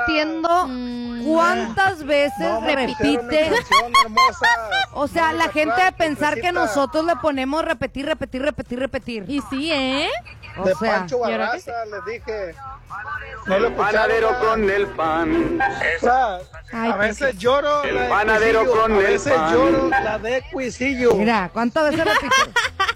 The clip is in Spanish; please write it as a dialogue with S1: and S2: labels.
S1: entiendo cuántas veces repite. O sea, la gente va a pensar que nosotros le ponemos repetir.
S2: Y sí, ¿eh?
S3: De Pancho Barraza, les dije. No lo
S4: El panadero con el pan.
S3: O sea, a veces lloro
S4: El
S3: la de
S4: panadero
S3: Cuisillo,
S4: con
S3: a
S4: el
S3: veces
S4: pan.
S3: lloro la de Cuisillo.
S1: Mira, ¿cuántas veces repite?